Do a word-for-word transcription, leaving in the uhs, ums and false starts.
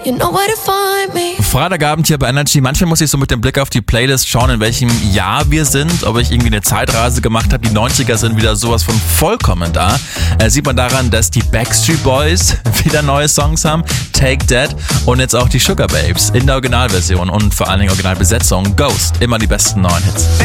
you know where to find me. Freitagabend hier bei Energy. Manchmal muss ich so mit dem Blick auf die Playlist schauen, in welchem Jahr wir sind, ob ich irgendwie eine Zeitreise gemacht habe. Die neunziger sind wieder sowas von vollkommen da. Äh, sieht man daran, dass die Backstreet Boys wieder neue Songs haben. Take That und jetzt auch die Sugar Babes in der Originalversion und vor allen Dingen Originalbesetzung. Ghost, immer die besten neuen Hits.